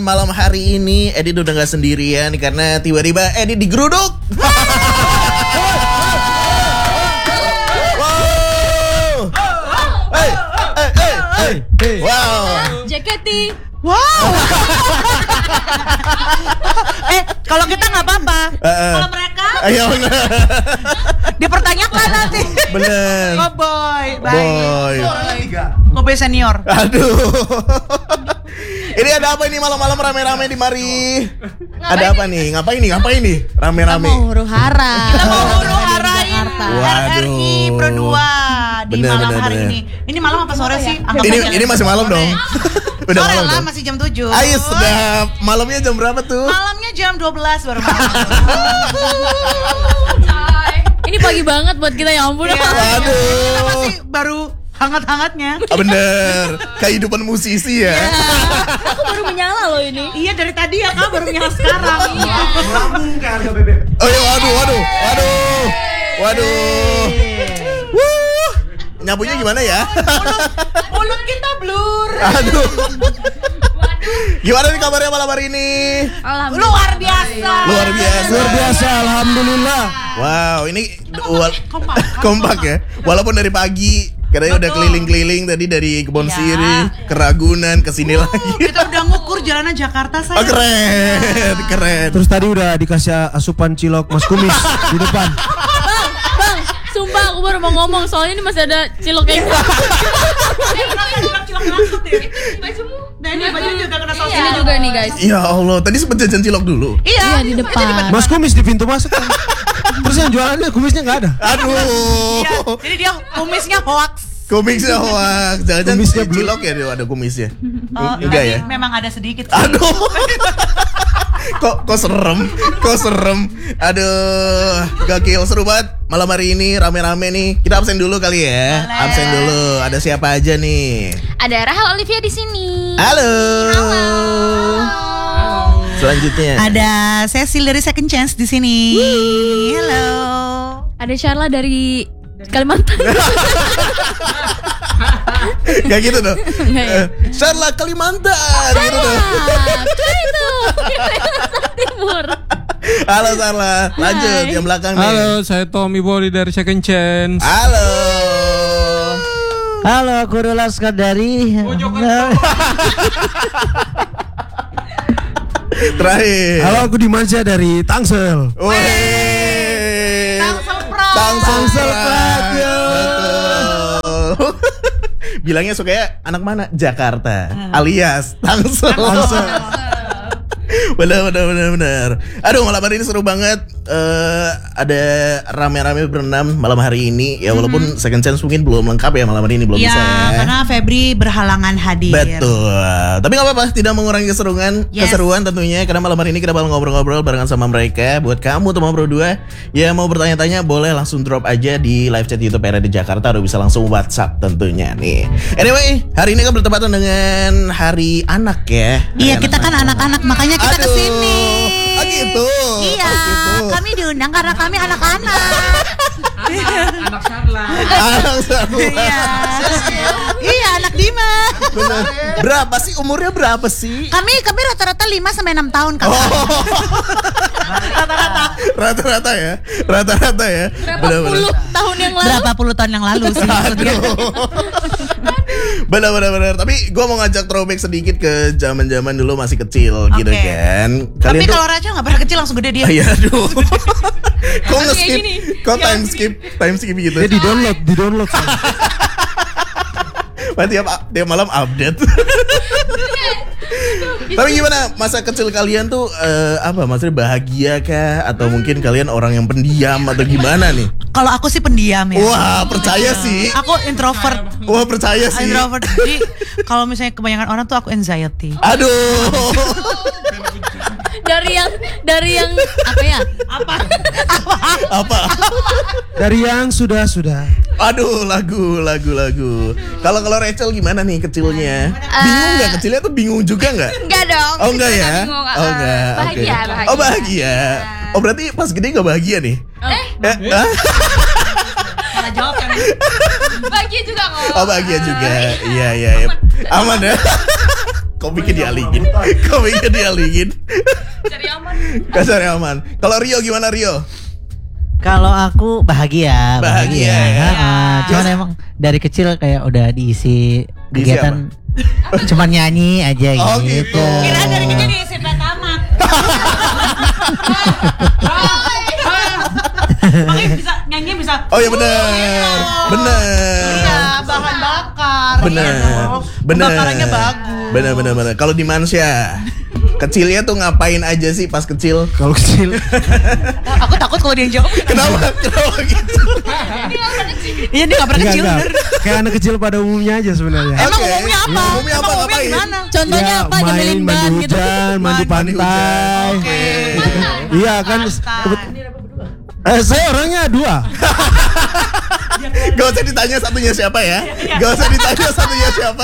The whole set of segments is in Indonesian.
Malam hari ini Edi udah gak sendirian karena tiba-tiba Edi digeruduk. Wow. Jaketi. Wow. Kalau kita nggak apa-apa. Kalau mereka Ayo. dipertanyakan nanti. Bener. Oh boy, Boy. Kobe senior. Aduh. Ini ada apa ini malam-malam rame-rame di mari? Ada apa nih? Ngapain nih? Rame-rame. Mau huru-hara. Kita mau huru-harain Waduh. RRI Pro 2 di Bener, malam bener, hari bener. ini. Ini malam apa sore sih? Ini masih malam dong. Udah Sore malam lah, dong. masih jam 7. Ayo sedap. Malamnya jam berapa tuh? Malamnya jam 12 baru malam. Ini pagi banget buat kita, ya ampun. Iya. Waduh. Kita masih baru hangat-hangatnya. Bener. Kehidupan musisi ya. Aku baru menyala loh ini. Iya dari tadi ya kak baru nyala sekarang. Melambung ke harga BBM. Oh iya, waduh. Wuh. Nyapunya gimana ya? Mulut kita blur. Aduh. Gimana nih kabarnya malam hari ini? Luar biasa. Luar biasa. Alhamdulillah. Wow, ini Kompak. kompak ya. Walaupun dari pagi katanya udah Betul. keliling-keliling tadi dari Kebon Iya. Siri ke Ragunan ke sini lagi. Kita udah ngukur jalanan Jakarta Oh, saya. keren. Terus tadi udah dikasih asupan cilok Mas Kumis di depan. Bang, sumpah aku baru mau ngomong soalnya ini masih ada cilok kayak gitu. Cilok ngangkut ya. Nah ini baju juga kena saus. Ini juga nih guys. Ya Allah, tadi sempet jajan cilok dulu. Iya di depan. Mas Kumis di pintu masuk kan. Terus yang jualannya kumisnya nggak ada. Aduh. Iya, jadi dia kumisnya hoax. Kumisnya hoax. Jangan-jangan Kumisnya blue. cilok ya dia ada kumisnya. Oh, Enggak ya? Memang ada sedikit sih. Aduh. Kok serem. Aduh, gokil, seru banget malam hari ini rame-rame nih. Kita absen dulu kali ya. Boleh. Absen dulu. Ada siapa aja nih? Ada Rahel Olivia di sini. Halo. Selanjutnya. Ada Cecil dari Second Chance di sini. Halo. Ada Sharla dari Kalimantan. Kayak gitu tuh. Enggak ya? Sharla Kalimantan gitu tuh. Itu Kalimantan Timur. Halo Sharla. Lanjut Hai. yang belakang nih. Halo, saya Tommy Body dari Second Chance. Halo. Halo, aku Laskar dari. Terakhir. Halo, aku Dimansyah dari Tangsel. Wih. Tangsel Prat, ya. Betul. Bilangnya sukanya anak mana? Jakarta. Alias Tangsel. Benar. Aduh, malam hari ini seru banget. Ada rame-rame berenam malam hari ini. Ya walaupun Second Chance mungkin belum lengkap ya malam hari ini, belum Ya, bisa ya. karena Febri berhalangan hadir. Betul. Tapi nggak apa-apa, tidak mengurangi keseruan tentunya. Karena malam hari ini kita bakal ngobrol-ngobrol barengan sama mereka. Buat kamu teman Pro 2 ya mau bertanya-tanya boleh langsung drop aja di live chat YouTube RRI Jakarta atau bisa langsung WhatsApp tentunya nih. Anyway, hari ini kan bertepatan dengan Hari Anak ya. Iya, Hari kita kan anak-anak, makanya kita Aduh. kesini. Oh gitu. Iya, Oh, gitu. kami diundang karena kami anak-anak. Anak Sarla. Anak Sarla. Iya. Iya, anak Dima. Bener. Berapa sih umurnya berapa sih? Kami rata-rata 5 sampai 6 tahun kan. Rata-rata ya. Berapa Bener-bener. puluh tahun yang lalu? Berapa puluh tahun yang lalu sih maksudnya. Benar. Tapi gue mau ngajak throwback sedikit ke zaman-zaman dulu masih kecil gitu Oke. kan. Tapi kalau Raja nggak pernah kecil langsung gede dia. Iya aduh. Kok Kayak nge-skip? gini. Kok time skip gitu? Dia di download. Wah, tiap malam update. Tapi gimana masa kecil kalian tuh apa maksudnya bahagia kah atau mungkin kalian orang yang pendiam atau gimana nih? Kalau aku sih pendiam ya. Wah, percaya sih. Aku introvert. Wah, percaya sih. Introvert. Jadi kalau misalnya kebanyakan orang tuh aku anxiety. Aduh. Dari yang apa ya? Apa? Dari yang sudah. Aduh, lagu. Kalau Rachel gimana nih kecilnya? Bingung nggak kecilnya tuh bingung juga nggak? Enggak dong. Oh enggak ya? Bingung, Oh enggak. Bahagia, Oke. bahagia. Oh bahagia. Oh berarti pas gede nggak bahagia nih? Hah? Salah jawab kan. Bahagia juga kok. Oh bahagia juga. Iya. Aman ya. Komiknya dialingin. Cari aman. Gak cari aman. Kalau Rio gimana Rio? Kalau aku bahagia. Bahagia, ya. Cuman emang dari kecil kayak udah diisi kegiatan. Cuman nyanyi aja Oh, gitu. gitu. Kira dari kecil diisi tamat. Makanya bisa nyanyi bisa. Oh ya benar. Benar. Iya, bahan bakar. Benar. Iya dong. Benar. Bakarannya bagus. Benar. Kalau di Mansya, kecilnya tuh ngapain aja sih pas kecil? Kalau kecil Aku takut kalau dia yang jawab. Kenapa gitu? Iya dia nggak pernah kecil. enggak. Kayak anak kecil pada umumnya aja sebenarnya. Emang Oke. umumnya apa? Ya, umumnya apa, Emang ngapain? gimana? Contohnya apa? main Nyemilin ban mandi gitu. hujan, mandi Mandi pantai. hujan. Oke. Gitu kan. Iya kan. Saya orangnya 2. Gak usah ditanya satunya siapa ya. Gak usah ditanya satunya siapa.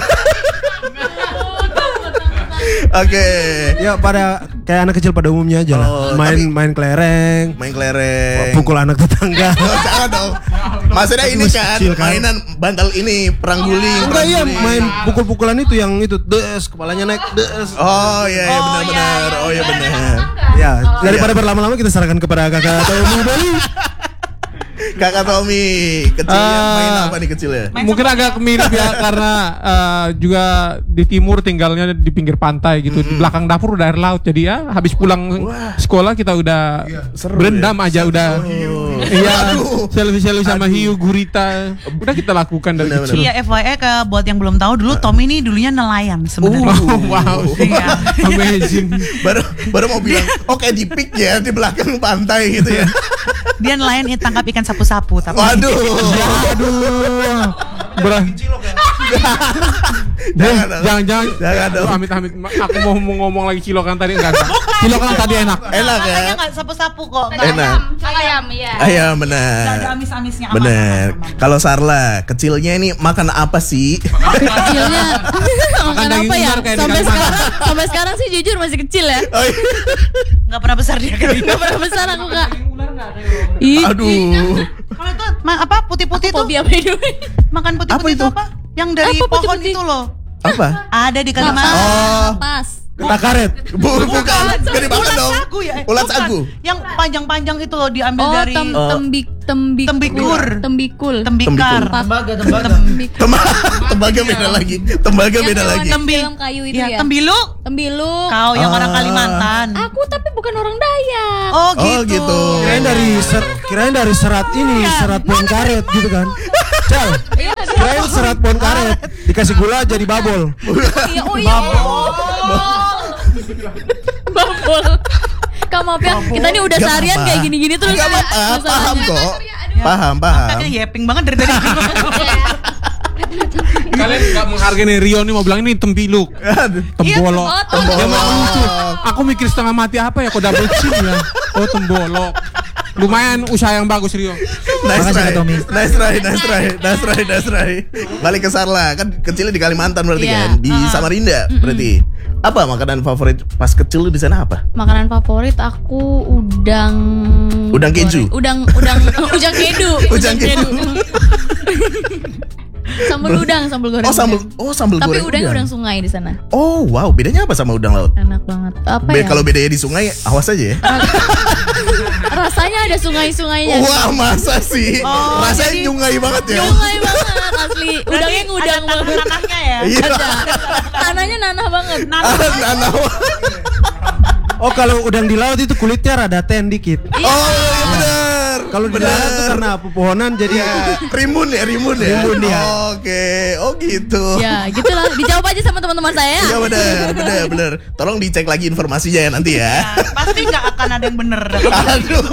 Oke. Ya pada kayak anak kecil pada umumnya aja lah. Oh, Main kelereng, Main kelereng. pukul anak tetangga. Oh, jangan dong. Maksudnya ini Masih kan kecil kan? mainan bantal ini perang guling. Enggak, perang iya guling. main pukul-pukulan itu yang itu des kepalanya naik des. Oh iya benar-benar. Oh iya benar. Ya, daripada berlama-lama kita serahkan kepada kakak atau Ibu Bali. Kakak Tommy, kecilnya main apa nih kecilnya? Mungkin agak mirip ya karena juga di timur tinggalnya di pinggir pantai gitu. Di belakang dapur udah air laut. Jadi ya habis pulang sekolah kita udah seru berendam aja udah. Iya, Aduh. selfie sama hiu, gurita. Udah kita lakukan dari Benar-benar. kecil. Iya FYI buat yang belum tahu dulu Tommy ini dulunya nelayan sebenarnya. Oh, wow. Iya. Amazing. baru mau bilang, oke di pik ya di belakang pantai gitu ya. Dia nelayan tangkap ikan sapu-sapu tapi. Waduh. Jangan. Jangan dong. Amit-amit. Aku mau ngomong lagi cilokan tadi enggak. Cilokan tadi enak. Enak ya. Makanya nggak sapu-sapu kok. Enak. Ayam, iya. Ayam Nggak benar. ada amis-amisnya. aman, Bener. aman, aman. Kalau Sarla, kecilnya ini makan apa sih? Kecilnya makan daging apa ya? ular kayak di Sampai Kalimantan. sampai sekarang sih jujur masih kecil ya. Oh, iya. Nggak pernah besar dia kayak gitu. Gak pernah besar aku Kak. Ih, Aduh. Kalau itu apa putih-putih tuh? fobia by the way. Makan Apa putih-putih itu? itu apa? Yang dari Apa pohon putih-putih? itu loh. Apa? Ada di Kalimantan. Oh. Pas. Kata karet. Bukan. Gak dimakan Ulat dong. sagu ya? Ulat Bukan. sagu. Yang panjang-panjang itu loh diambil Oh, dari tembikur. tembikar. Tembikar. Tembaga beda lagi. Tembaga beda lagi. Film kayu itu Iya, ya. tembiluk. Tembiluk. Kau yang Ah. orang Kalimantan. Aku tapi bukan orang Dayak. Oh Oh, gitu. gitu. Kirain dari serat ini, serat pohon karet gitu kan. Cal, kirain serat pohon karet dikasih gula jadi babol. Iya, oh iya. Babol. Kamu maaf ya, kita ini udah Gak seharian apa-apa. kayak gini-gini terus. Gak apa-apa, paham masalahnya. kok. Ya. Paham. Kakaknya yapping banget dari tadi. Kalian nggak menghargai nih Rio nih mau bilang ini tembiluk. Aduh. Tembolok. Oh, tembolok. Dia mau lucu. Aku mikir setengah mati apa ya kok double chin ya. Oh tembolok. Lumayan usaha yang bagus Rio. Nice Makasih, try. Kak Tommy. Nice try. Balik ke Sarla, kan kecilnya di Kalimantan berarti Iya. kan? Di Samarinda berarti. Apa makanan favorit pas kecil lu di sana apa? Makanan favorit aku udang. Udang keju? Udang kedu. Udang kedu. Sambal goreng. Sambal Tapi goreng. udangnya udang sungai di sana. Oh, wow, bedanya apa sama udang laut? Enak banget. Apa ya? Kalau bedanya di sungai, awas aja ya. Rasanya ada sungai-sungainya. Wah, masa sih? Oh, Rasanya jadi- nyungai banget ya. Sungai banget asli. Udangnya ngudang ada banget. tanah-tanahnya ya. Iya. Ada. Tanahnya nanah banget. Nanah. Oh, kalau udang di laut itu kulitnya rada ten dikit. Oh, iya benar. Kalau di darat tuh karena pepohonan jadi Rimun ya. Rimun ya. Oke, oh gitu. Ya, gitulah. Dijawab aja sama teman-teman saya. Iya benar. Tolong dicek lagi informasinya ya nanti ya. Ya, pasti nggak akan ada yang bener. Aduh.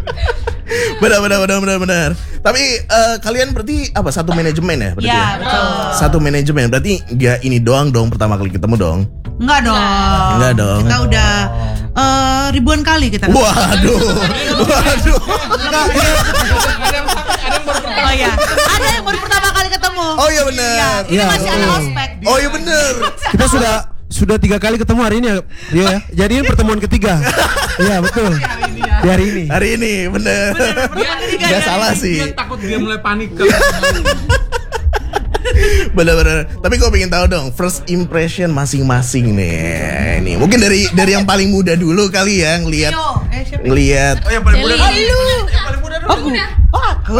Benar. Tapi kalian berarti apa? Satu manajemen ya berarti? Ya, ya? betul. Satu manajemen. Berarti nggak ini doang dong pertama kali ketemu dong. Enggak dong. Enggak dong. Kita udah ribuan kali kita. Waduh. Oh ya, ada yang baru pertama kali ketemu. Oh iya benar. Ini masih ada ospek. Oh iya benar. kita sudah 3 kali ketemu hari ini ya, Rio ya. Jadi ini pertemuan ketiga. Iya betul. Di hari ini. Hari ini benar. Gak salah sih. Dia takut dia mulai panik. Bener-bener. Tapi gue pengen tahu dong, first impression masing-masing nih. Nih, mungkin dari yang paling muda dulu kali ya ngelihat. Oh yang paling muda. Celi. Yang paling muda dulu. Aku.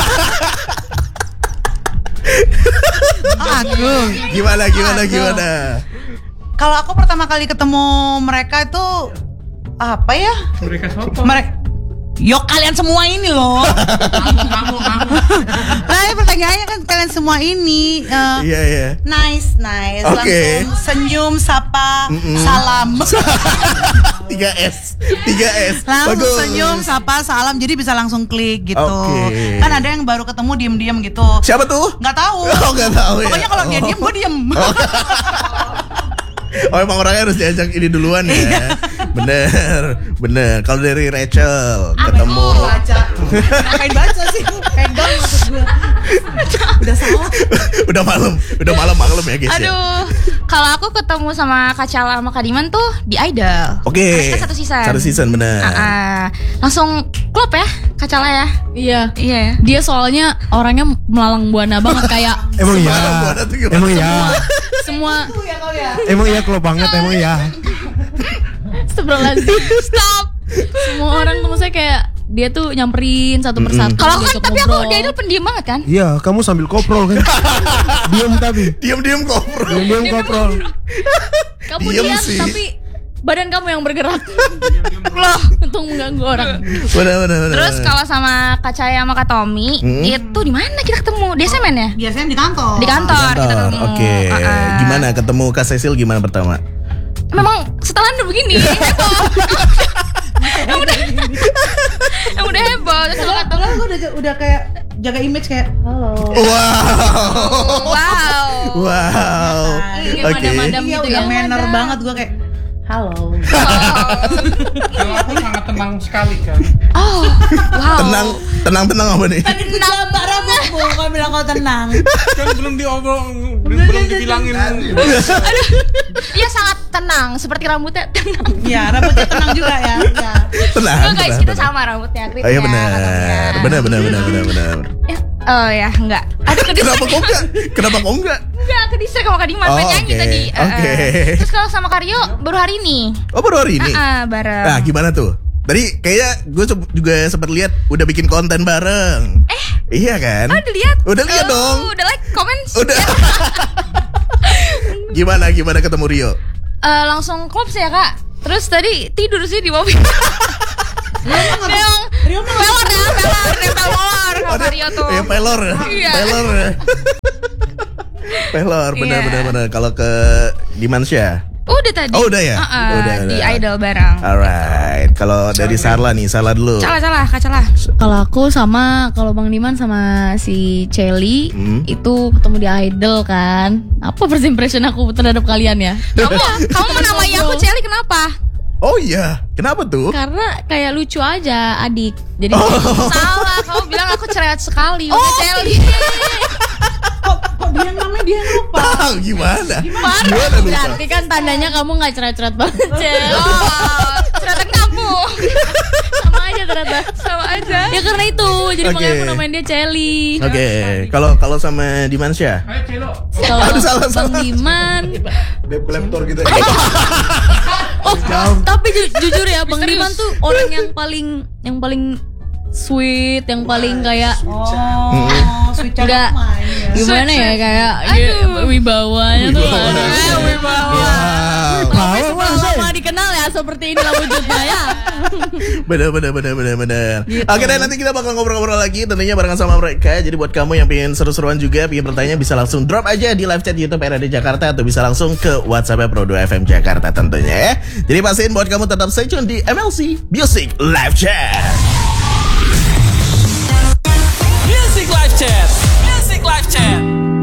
Gimana? Kalau aku pertama kali ketemu mereka itu apa ya? Mereka siapa? Yok kalian semua ini loh. Nah, pertanyaannya kan kalian semua ini Iya. nice. Oke. Langsung senyum, sapa, salam. 3S. Langsung Bagus. senyum, sapa, salam. Jadi bisa langsung klik gitu. Oke. Kan ada yang baru ketemu diem-diem gitu. Siapa tuh? Nggak tahu. Oh, nggak tahu ya. Pokoknya kalau dia diem, gue diem. Oh, emang orangnya harus diajak ini duluan ya. Bener. Kalau dari Rachel ketemu. Ngapain baca sih? Pegang maksud gue. Udah salah. udah malam ya guys. ya. Aduh, kalau aku ketemu sama Kak Cala sama Kak Diman tuh di Idol. Oke. Kita satu season. Satu season bener. Langsung klop ya Kak Cala ya. Iya. Iya ya. Dia soalnya orangnya melalang buana banget kayak Emang iya. Buana tuh gimana? Emang iya. semua Emang iya kalau banget emang iya. Astagfirullahaladzim. Stop. Semua orang tuh maksudnya kayak dia tuh nyamperin satu persatu. Kalau aku kan diajak tapi aku ngobrol. di Idol pendiam banget kan. Iya, kamu sambil koprol kan. Diam tapi. Diam koprol. Diam koprol. Kamu Diem diam sih. tapi badan kamu yang bergerak. Loh, untuk mengganggu orang. Bener. Terus kalau sama Kak Caya sama Kak Tommy itu di mana kita ketemu? Di SMN ya? Biasanya di kantor. Di kantor kita ketemu. Oke. Gimana ketemu Kak Cecil gimana pertama? Memang setelan udah begini heboh. Yang udah heboh. Terus kalau kata Gue udah kayak jaga image kayak halo. wow. Kayak Oke. madam-madam Iya, gitu udah ya. manner banget gue kayak halo. Kalau aku sangat tenang sekali kan. Oh, wow. Tenang apa nih? Tenang, Mbak Rambut bu, kau bilang kau tenang. Kan belum dibilangin. Dia sangat tenang, seperti rambutnya tenang. Iya, rambutnya tenang juga ya. Ya. Tenang. Enggak guys, kita sama rambutnya. Oh iya benar. Oh ya, enggak. Aduh Kenapa kok enggak? Enggak, ke distrik sama Kak Diman Oh, nyanyi oke. tadi. Oke. Terus kalau sama Karyo baru hari ini. Oh baru hari ini? Bareng. Nah gimana tuh? Tadi kayaknya gue juga sempat lihat udah bikin konten bareng. Iya kan? Oh, udah lihat? Udah lihat dong. Udah like, komen. Udah. Gimana ketemu Rio? Langsung klop sih ya Kak. Terus tadi tidur sih di mobil. Memang pelor sama Karyo tuh. Iya pelor. Iya. Pelor benar. Kalau ke Dimansya? Udah tadi. Oh udah ya? Udah. Di Idol bareng. Alright. Kalau dari Sarla nih, Sarla dulu. Salah, Kak Cala. Kalau aku sama kalau Bang Diman sama si Celi itu ketemu di Idol kan. Apa first impression aku terhadap kalian ya? Kamu menamai aku Celi kenapa? Oh iya, kenapa tuh? Karena kayak lucu aja adik. Jadi Salah, kamu bilang aku cerewet sekali. Udah Celi. Kok dia namanya dia lupa. Gimana lupa? berarti kan tandanya kamu nggak cerewet banget, Cel. Oh, cerewet kamu. Sama aja ternyata. Sama aja. Ya karena itu, jadi Oke. makanya aku namain dia Celi. Oke, kalau sama Dimansya? Ayo Celo. Kalau Aduh, salah. Bang Diman, Debt collector gitu. oh tapi jujur ya Bang Diman tuh orang yang paling sweet, yang paling kayak Oh, sweet child Enggak. of mine ya. gimana ya kayak wibawanya tuh wibawa. Sampai lama dikenal ya seperti inilah wujudnya ya. Bener. Oke deh, nanti kita bakal ngobrol-ngobrol lagi tentunya barengan sama mereka. Jadi buat kamu yang pengen seru-seruan juga, pengen bertanya, bisa langsung drop aja di live chat YouTube RAD Jakarta atau bisa langsung ke WhatsApp Pro 2 FM Jakarta tentunya ya. Jadi pastiin buat kamu tetap stay tune di MLC Music Live Chat.